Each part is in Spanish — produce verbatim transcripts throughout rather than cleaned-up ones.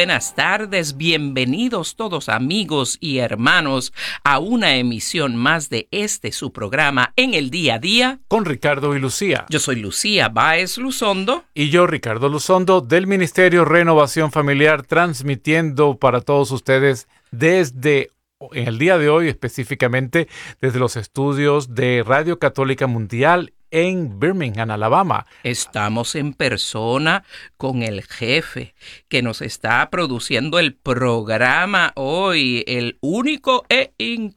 buenas tardes, bienvenidos todos amigos y hermanos a una emisión más de este su programa En el Día a Día con Ricardo y Lucía. Yo soy Lucía Báez Luzondo. Y yo, Ricardo Luzondo, del Ministerio Renovación Familiar, transmitiendo para todos ustedes desde en el día de hoy, específicamente desde los estudios de Radio Católica Mundial en Birmingham, Alabama. Estamos en persona con el jefe que nos está produciendo el programa hoy, el único e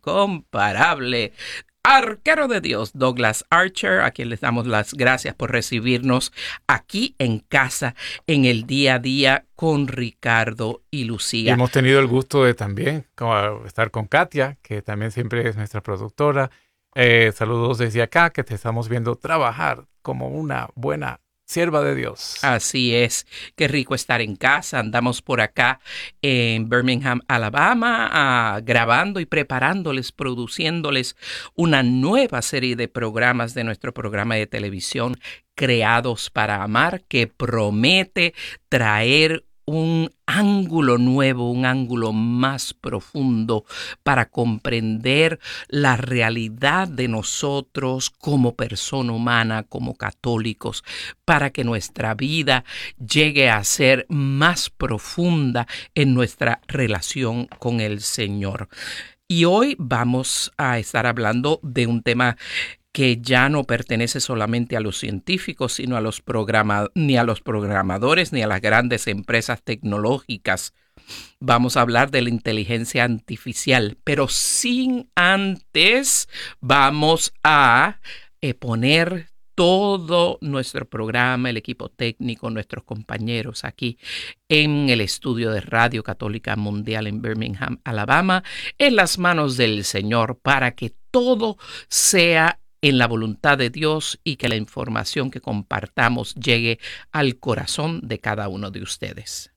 incomparable arquero de Dios, Douglas Archer, a quien les damos las gracias por recibirnos aquí en casa en el día a día con Ricardo y Lucía. Y hemos tenido el gusto de también estar con Katia, que también siempre es nuestra productora. Eh, saludos desde acá, que te estamos viendo trabajar como una buena sierva de Dios. Así es, qué rico estar en casa. Andamos por acá en Birmingham, Alabama, uh, grabando y preparándoles, produciéndoles una nueva serie de programas de nuestro programa de televisión Creados para Amar, que promete traer un ángulo nuevo, un ángulo más profundo para comprender la realidad de nosotros como persona humana, como católicos, para que nuestra vida llegue a ser más profunda en nuestra relación con el Señor. Y hoy vamos a estar hablando de un tema que ya no pertenece solamente a los científicos, sino a los programa- ni a los programadores, ni a las grandes empresas tecnológicas. Vamos a hablar de la inteligencia artificial, pero sin antes vamos a eh, poner todo nuestro programa, el equipo técnico, nuestros compañeros aquí en el estudio de Radio Católica Mundial en Birmingham, Alabama, en las manos del Señor para que todo sea en la voluntad de Dios y que la información que compartamos llegue al corazón de cada uno de ustedes.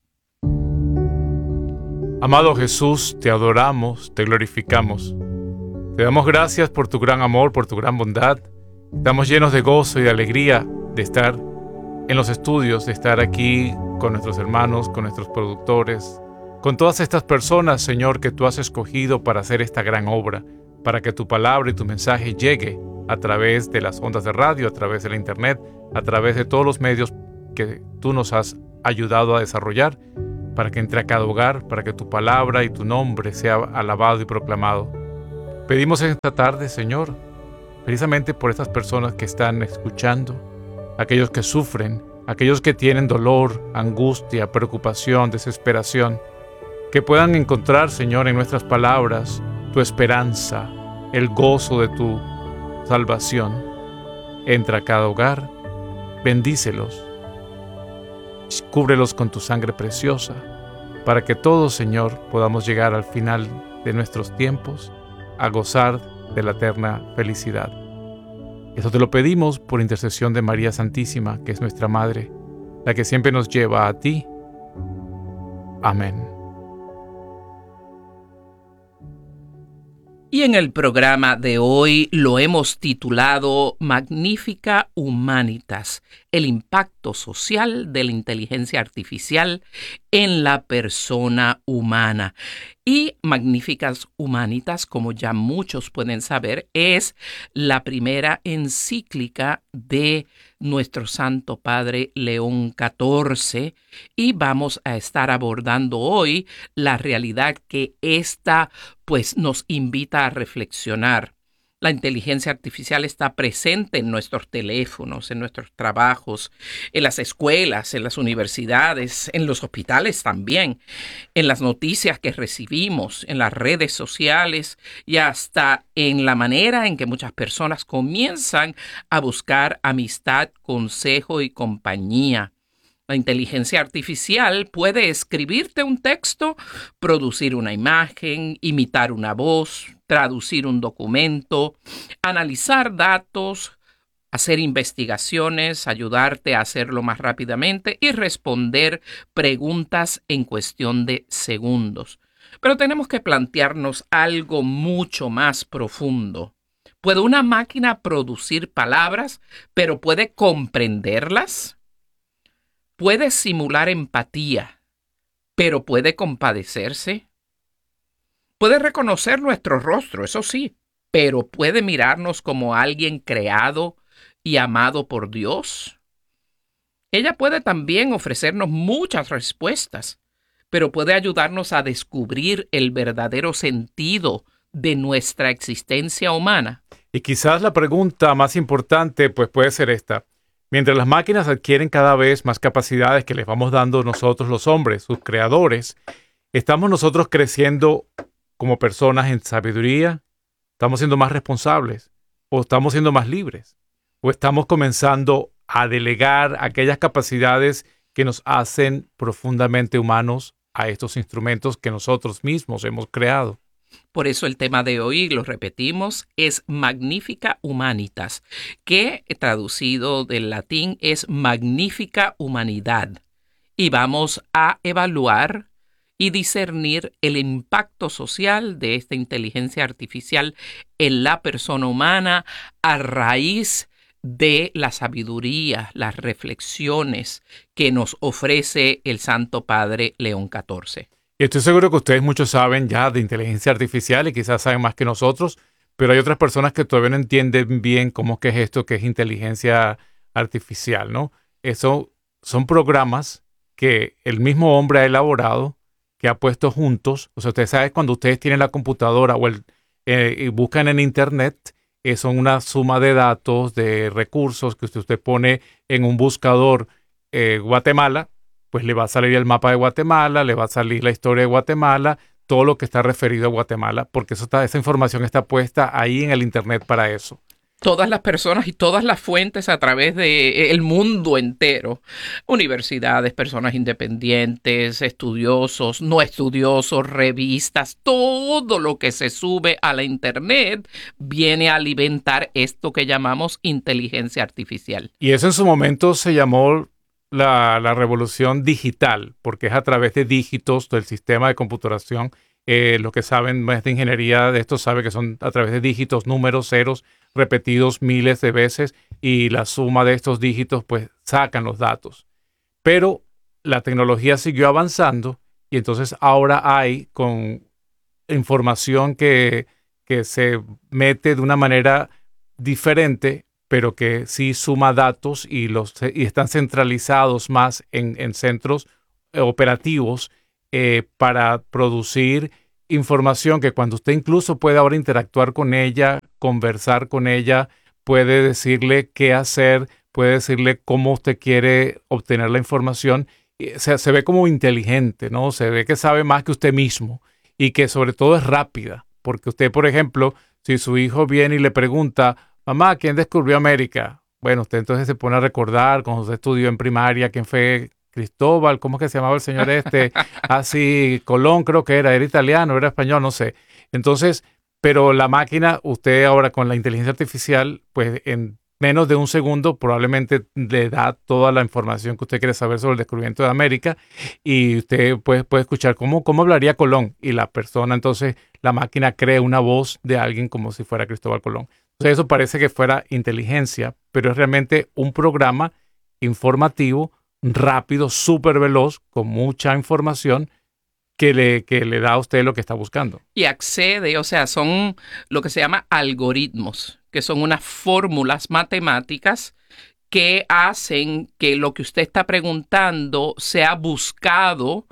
Amado Jesús, te adoramos, te glorificamos. Te damos gracias por tu gran amor, por tu gran bondad. Estamos llenos de gozo y de alegría de estar en los estudios, de estar aquí con nuestros hermanos, con nuestros productores, con todas estas personas, Señor, que tú has escogido para hacer esta gran obra, para que tu palabra y tu mensaje llegue a través de las ondas de radio, a través de la internet, a través de todos los medios que tú nos has ayudado a desarrollar, para que entre a cada hogar, para que tu palabra y tu nombre sea alabado y proclamado. Pedimos esta tarde, Señor, precisamente por estas personas que están escuchando, aquellos que sufren, aquellos que tienen dolor, angustia, preocupación, desesperación, que puedan encontrar, Señor, en nuestras palabras, tu esperanza, el gozo de tu salvación. Entra a cada hogar, bendícelos, cúbrelos con tu sangre preciosa, para que todos, Señor, podamos llegar al final de nuestros tiempos a gozar de la eterna felicidad. Eso te lo pedimos por intercesión de María Santísima, que es nuestra Madre, la que siempre nos lleva a ti. Amén. Y en el programa de hoy lo hemos titulado Magnifica Humanitas, el impacto social de la inteligencia artificial en la persona humana. Y Magnificas Humanitas, como ya muchos pueden saber, es la primera encíclica de nuestro Santo Padre León catorce, y vamos a estar abordando hoy la realidad que esta pues nos invita a reflexionar. La inteligencia artificial está presente en nuestros teléfonos, en nuestros trabajos, en las escuelas, en las universidades, en los hospitales también, en las noticias que recibimos, en las redes sociales y hasta en la manera en que muchas personas comienzan a buscar amistad, consejo y compañía. La inteligencia artificial puede escribirte un texto, producir una imagen, imitar una voz, traducir un documento, analizar datos, hacer investigaciones, ayudarte a hacerlo más rápidamente y responder preguntas en cuestión de segundos. Pero tenemos que plantearnos algo mucho más profundo. ¿Puede una máquina producir palabras, pero puede comprenderlas? Puede simular empatía, pero puede compadecerse. Puede reconocer nuestro rostro, eso sí, pero puede mirarnos como alguien creado y amado por Dios. Ella puede también ofrecernos muchas respuestas, pero puede ayudarnos a descubrir el verdadero sentido de nuestra existencia humana. Y quizás la pregunta más importante pues puede ser esta. Mientras las máquinas adquieren cada vez más capacidades que les vamos dando nosotros los hombres, sus creadores, ¿estamos nosotros creciendo como personas en sabiduría? ¿Estamos siendo más responsables? ¿O estamos siendo más libres? ¿O estamos comenzando a delegar aquellas capacidades que nos hacen profundamente humanos a estos instrumentos que nosotros mismos hemos creado? Por eso el tema de hoy, lo repetimos, es Magnifica Humanitas, que traducido del latín es Magnífica Humanidad. Y vamos a evaluar y discernir el impacto social de esta inteligencia artificial en la persona humana a raíz de la sabiduría, las reflexiones que nos ofrece el Santo Padre León catorce. Y estoy seguro que ustedes muchos saben ya de inteligencia artificial y quizás saben más que nosotros, pero hay otras personas que todavía no entienden bien cómo que es esto que es inteligencia artificial, ¿no? Eso son programas que el mismo hombre ha elaborado, que ha puesto juntos. O sea, ustedes saben cuando ustedes tienen la computadora o el, eh, y buscan en internet, eh, son una suma de datos, de recursos que usted, usted pone en un buscador eh, Guatemala, pues le va a salir el mapa de Guatemala, le va a salir la historia de Guatemala, todo lo que está referido a Guatemala, porque eso está, esa información está puesta ahí en el internet para eso. Todas las personas y todas las fuentes a través del mundo entero, universidades, personas independientes, estudiosos, no estudiosos, revistas, todo lo que se sube a la internet viene a alimentar esto que llamamos inteligencia artificial. Y eso en su momento se llamó la, la revolución digital, porque es a través de dígitos del sistema de computación. Eh, los que saben más de ingeniería de esto saben que son a través de dígitos, números, ceros, repetidos miles de veces, y la suma de estos dígitos pues sacan los datos. Pero la tecnología siguió avanzando y entonces ahora hay con información que, que se mete de una manera diferente, pero que sí suma datos y, los, y están centralizados más en, en centros operativos eh, para producir información que cuando usted incluso puede ahora interactuar con ella, conversar con ella, puede decirle qué hacer, puede decirle cómo usted quiere obtener la información. Se, se ve como inteligente, ¿no? Se ve que sabe más que usted mismo y que sobre todo es rápida. Porque usted, por ejemplo, si su hijo viene y le pregunta, mamá, ¿quién descubrió América? Bueno, usted entonces se pone a recordar cuando usted estudió en primaria, quién fue Cristóbal, ¿cómo es que se llamaba el señor este? Así, Colón creo que era, era italiano, era español, no sé. Entonces, pero la máquina, usted ahora con la inteligencia artificial, pues en menos de un segundo probablemente le da toda la información que usted quiere saber sobre el descubrimiento de América y usted puede, puede escuchar cómo, cómo hablaría Colón y la persona, entonces la máquina crea una voz de alguien como si fuera Cristóbal Colón. Entonces eso parece que fuera inteligencia, pero es realmente un programa informativo rápido, súper veloz, con mucha información que le, que le da a usted lo que está buscando. Y accede, o sea, son lo que se llama algoritmos, que son unas fórmulas matemáticas que hacen que lo que usted está preguntando sea buscado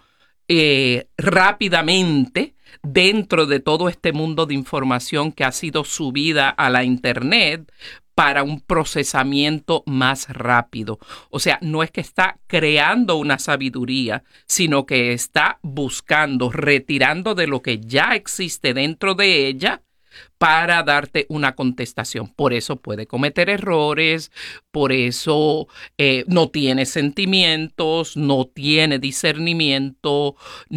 eh, rápidamente dentro de todo este mundo de información que ha sido subida a la internet para un procesamiento más rápido. O sea, no es que está creando una sabiduría, sino que está buscando, retirando de lo que ya existe dentro de ella para darte una contestación. Por eso puede cometer errores, por eso eh, no tiene sentimientos, no tiene discernimiento,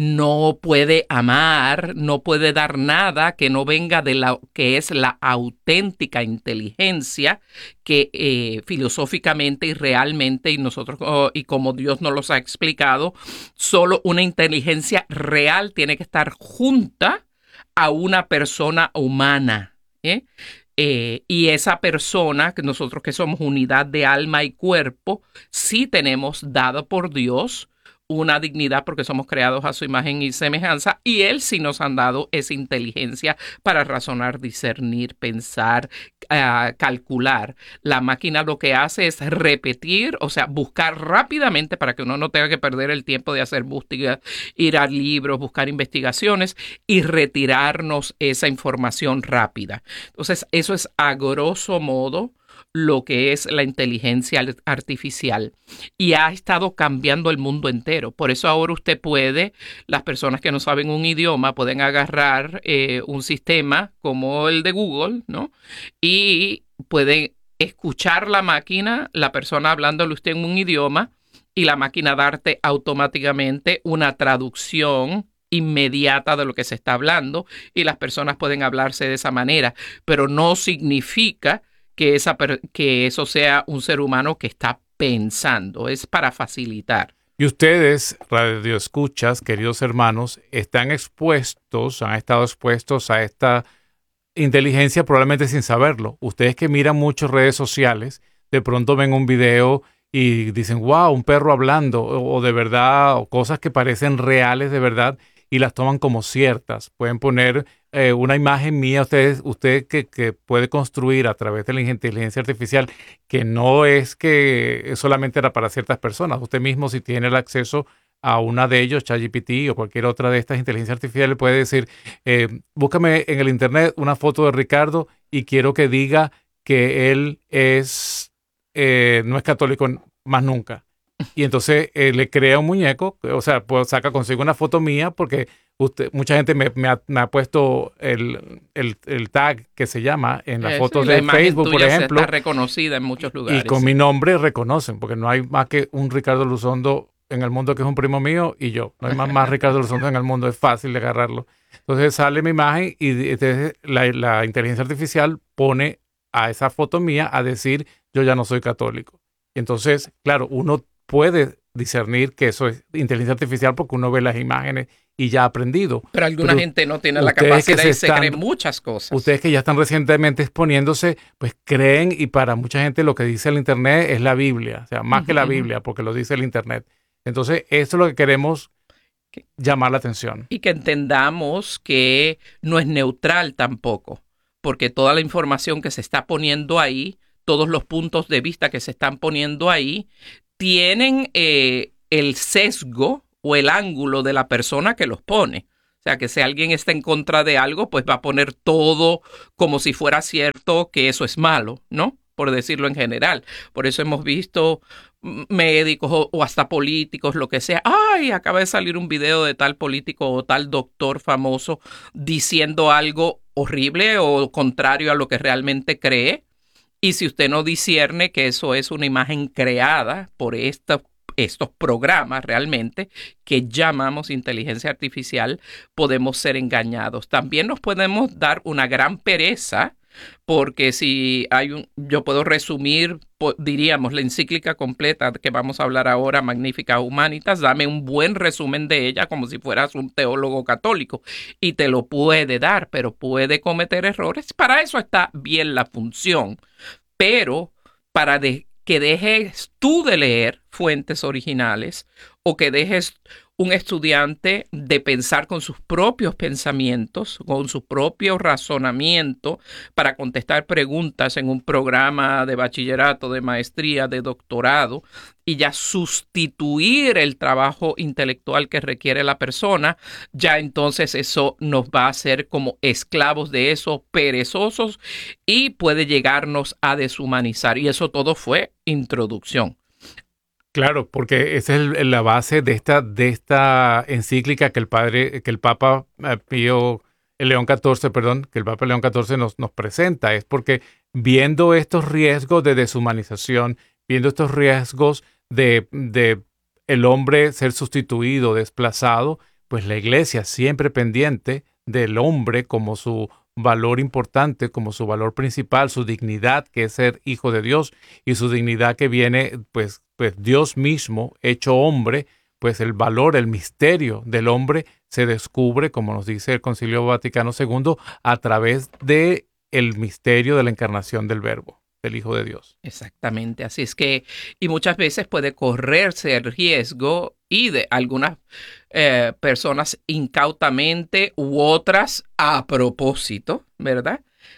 no puede amar, no puede dar nada que no venga de la que es la auténtica inteligencia que eh, filosóficamente y realmente, y nosotros, oh, y como Dios nos los ha explicado, solo una inteligencia real tiene que estar junta a una persona humana, ¿eh? Eh, y esa persona, que nosotros que somos unidad de alma y cuerpo, sí tenemos dado por Dios una dignidad porque somos creados a su imagen y semejanza, y Él sí nos han dado esa inteligencia para razonar, discernir, pensar, uh, calcular. La máquina lo que hace es repetir, o sea, buscar rápidamente para que uno no tenga que perder el tiempo de hacer búsquedas, ir a libros, buscar investigaciones y retirarnos esa información rápida. Entonces, eso es a grosso modo lo que es la inteligencia artificial, y ha estado cambiando el mundo entero. Por eso ahora usted puede, las personas que no saben un idioma, pueden agarrar eh, un sistema como el de Google, ¿no? Y pueden escuchar la máquina, la persona hablándole usted en un idioma, y la máquina darte automáticamente una traducción inmediata de lo que se está hablando, y las personas pueden hablarse de esa manera, pero no significa que, esa, que eso sea un ser humano que está pensando, es para facilitar. Y ustedes, radioescuchas, queridos hermanos, están expuestos, han estado expuestos a esta inteligencia probablemente sin saberlo. Ustedes que miran muchas redes sociales, de pronto ven un video y dicen, wow, un perro hablando, o, o de verdad, o cosas que parecen reales de verdad, y las toman como ciertas. Pueden poner eh, una imagen mía, ustedes, usted que, que puede construir a través de la inteligencia artificial, que no es que solamente era para ciertas personas. Usted mismo, si tiene el acceso a una de ellos, ChatGPT o cualquier otra de estas inteligencias artificiales, puede decir, eh, búscame en el internet una foto de Ricardo y quiero que diga que él es eh, no es católico más nunca. Y entonces eh, le crea un muñeco, o sea, pues saca consigo una foto mía porque usted, mucha gente me, me, ha, me ha puesto el, el, el tag que se llama en las eh, fotos sí, de la Facebook, por ejemplo. Está reconocida en muchos lugares. Y con sí. mi nombre reconocen, porque no hay más que un Ricardo Luzondo en el mundo que es un primo mío y yo. No hay más, más Ricardo Luzondo en el mundo, es fácil de agarrarlo. Entonces sale mi imagen y entonces la, la inteligencia artificial pone a esa foto mía a decir, yo ya no soy católico. Y entonces, claro, uno puede discernir que eso es inteligencia artificial porque uno ve las imágenes y ya ha aprendido. Pero alguna Pero gente no tiene la capacidad y se están, cree muchas cosas. Ustedes que ya están recientemente exponiéndose, pues creen, y para mucha gente lo que dice el Internet es la Biblia, o sea, más uh-huh. que la Biblia, porque lo dice el Internet. Entonces, eso es lo que queremos llamar la atención. Y que entendamos que no es neutral tampoco, porque toda la información que se está poniendo ahí, todos los puntos de vista que se están poniendo ahí, tienen eh, el sesgo o el ángulo de la persona que los pone. O sea, que si alguien está en contra de algo, pues va a poner todo como si fuera cierto que eso es malo, ¿no? Por decirlo en general. Por eso hemos visto médicos o, o hasta políticos, lo que sea. Ay, acaba de salir un video de tal político o tal doctor famoso diciendo algo horrible o contrario a lo que realmente cree. Y si usted no discierne que eso es una imagen creada por esta, estos programas realmente que llamamos inteligencia artificial, podemos ser engañados. También nos podemos dar una gran pereza, porque si hay un, yo puedo resumir, diríamos, la encíclica completa que vamos a hablar ahora, Magnificat Humanitas, dame un buen resumen de ella como si fueras un teólogo católico, y te lo puede dar, pero puede cometer errores. Para eso está bien la función. Pero para de, que dejes tú de leer fuentes originales o que dejes un estudiante de pensar con sus propios pensamientos, con su propio razonamiento para contestar preguntas en un programa de bachillerato, de maestría, de doctorado, y ya sustituir el trabajo intelectual que requiere la persona, ya entonces eso nos va a hacer como esclavos de eso, perezosos, y puede llegarnos a deshumanizar. Y eso todo fue introducción. Claro, porque esa es el, la base de esta, de esta encíclica que el padre, que el Papa Pío, el León catorce, perdón, que el Papa León catorce nos, nos presenta. Es porque viendo estos riesgos de deshumanización, viendo estos riesgos de, de el hombre ser sustituido, desplazado, pues la Iglesia siempre pendiente del hombre como su valor importante, como su valor principal, su dignidad, que es ser hijo de Dios, y su dignidad que viene, pues, pues Dios mismo, hecho hombre, pues el valor, el misterio del hombre se descubre, como nos dice el Concilio Vaticano segundo, a través de el misterio de la encarnación del Verbo, del Hijo de Dios. Exactamente, así es que, y muchas veces puede correrse el riesgo, y de algunas eh, personas incautamente u otras a propósito, ¿verdad?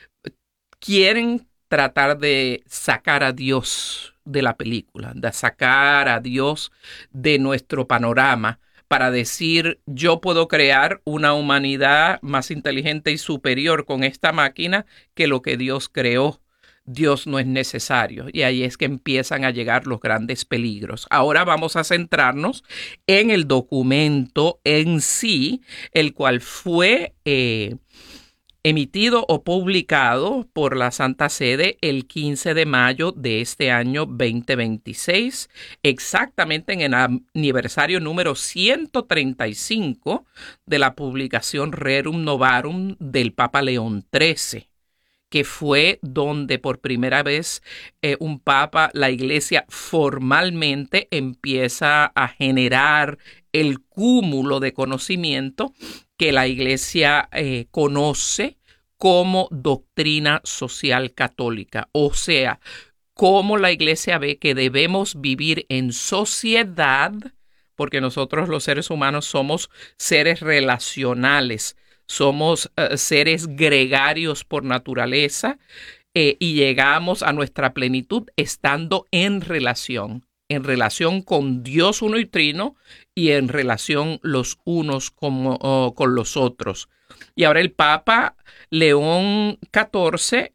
Quieren tratar de sacar a Dios de la película, de sacar a Dios de nuestro panorama para decir, yo puedo crear una humanidad más inteligente y superior con esta máquina que lo que Dios creó. Dios no es necesario. Y ahí es que empiezan a llegar los grandes peligros. Ahora vamos a centrarnos en el documento en sí, el cual fue eh, emitido o publicado por la Santa Sede el quince de mayo de este año veinte veintiséis, exactamente en el aniversario número ciento treinta y cinco de la publicación Rerum Novarum del Papa León trece, que fue donde por primera vez eh, un papa, la iglesia formalmente empieza a generar el cúmulo de conocimiento que la iglesia eh, conoce como doctrina social católica. O sea, cómo la iglesia ve que debemos vivir en sociedad, porque nosotros los seres humanos somos seres relacionales. Somos uh, seres gregarios por naturaleza eh, y llegamos a nuestra plenitud estando en relación, en relación con Dios uno y trino y en relación los unos con, uh, con los otros. Y ahora el Papa León catorce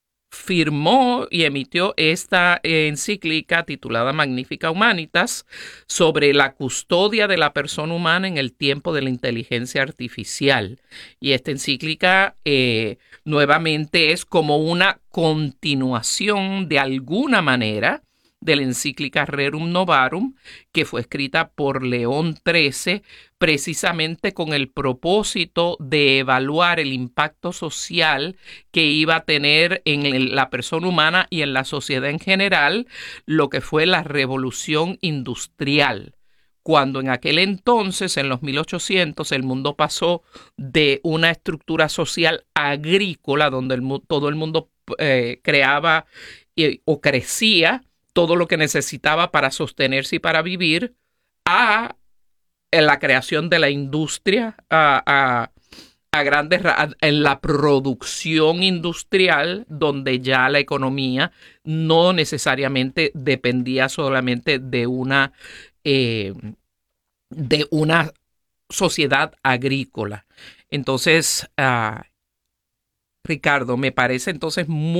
firmó y emitió esta encíclica titulada Magnificat Humanitas sobre la custodia de la persona humana en el tiempo de la inteligencia artificial. Y esta encíclica eh, nuevamente es como una continuación de alguna manera de la encíclica Rerum Novarum, que fue escrita por León trece, precisamente con el propósito de evaluar el impacto social que iba a tener en la persona humana y en la sociedad en general lo que fue la revolución industrial. Cuando en aquel entonces, en los mil ochocientos, el mundo pasó de una estructura social agrícola, donde el, todo el mundo eh, creaba eh, o crecía todo lo que necesitaba para sostenerse y para vivir, a la creación de la industria, a, a, a grandes a, en la producción industrial, donde ya la economía no necesariamente dependía solamente de una eh, de una sociedad agrícola. Entonces, uh, Ricardo, me parece entonces muy